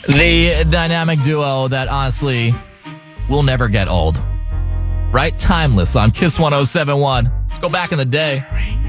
The dynamic duo that honestly will never get old. Right? Timeless on Kiss 107.1. Let's go back in the day.